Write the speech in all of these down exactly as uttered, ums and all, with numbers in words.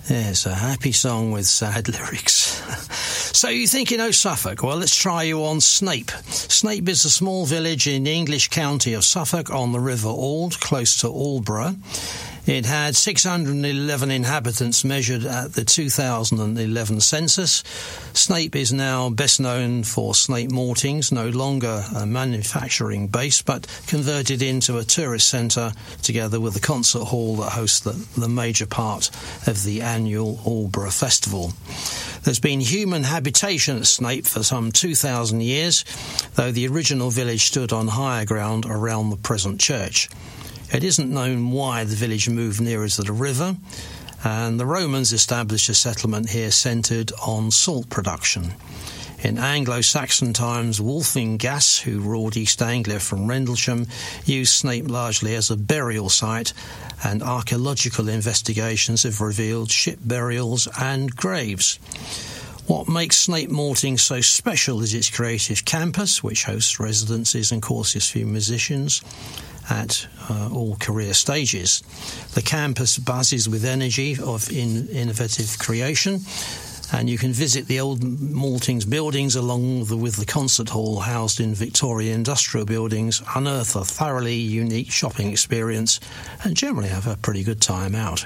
Yes, a happy song with sad lyrics. So you think you know Suffolk? Well, let's try you on Snape. Snape is a small village in the English county of Suffolk on the River Ald, close to Aldborough. It had six hundred eleven inhabitants measured at the two thousand eleven census. Snape is now best known for Snape Maltings, no longer a manufacturing base, but converted into a tourist centre together with the concert hall that hosts the, the major part of the annual Aldborough Festival. There's been human habitation at Snape for some two thousand years, though the original village stood on higher ground around the present church. It isn't known why the village moved nearer to the river, and the Romans established a settlement here centred on salt production. In Anglo-Saxon times, Wulfing who ruled East Anglia from Rendlesham, used Snape largely as a burial site, and archaeological investigations have revealed ship burials and graves. What makes Snape Malting so special is its creative campus, which hosts residencies and courses for musicians at uh, all career stages. The campus buzzes with energy of in, innovative creation, and you can visit the old Maltings buildings along the, with the concert hall housed in Victoria Industrial Buildings, unearth a thoroughly unique shopping experience, and generally have a pretty good time out.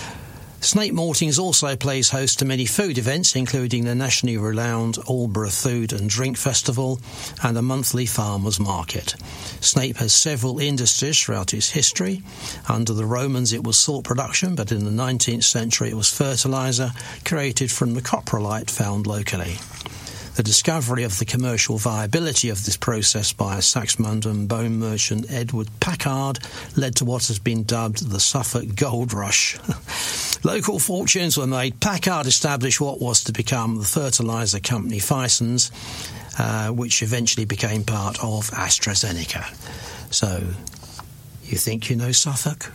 Snape Maltings also plays host to many food events, including the nationally renowned Aldborough Food and Drink Festival and a monthly farmers market. Snape has several industries throughout its history. Under the Romans it was salt production, but in the nineteenth century it was fertiliser created from the coprolite found locally. The discovery of the commercial viability of this process by Saxmundham bone merchant Edward Packard led to what has been dubbed the Suffolk Gold Rush. Local fortunes were made. Packard established what was to become the fertiliser company Fisons, uh, which eventually became part of AstraZeneca. So, you think you know Suffolk?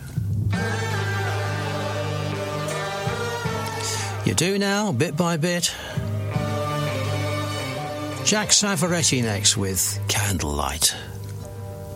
You do now, bit by bit. Jack Savaretti next with Candlelight.